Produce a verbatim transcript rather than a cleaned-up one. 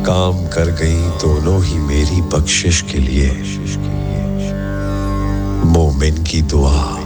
काम कर गई दोनों ही मेरी बख्शिश के लिए। मोमिन की दुआ